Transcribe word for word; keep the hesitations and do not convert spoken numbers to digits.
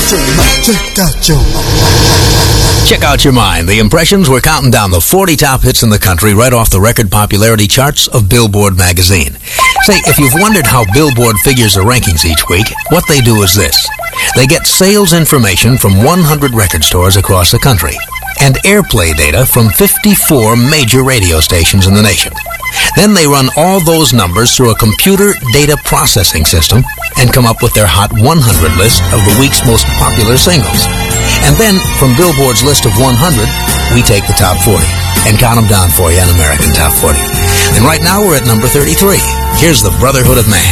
Check out your mind. Check out your mind. The Impressions, we're counting down the forty top hits in the country right off the record popularity charts of Billboard magazine. Say, if you've wondered how Billboard figures the rankings each week, what they do is this. They get sales information from one hundred record stores across the country and airplay data from fifty-four major radio stations in the nation. Then they run all those numbers through a computer data processing system and come up with their Hot one hundred list of the week's most popular singles. And then, from Billboard's list of one hundred, we take the top forty and count them down for you on American Top forty. And right now we're at number thirty-three. Here's the Brotherhood of Man.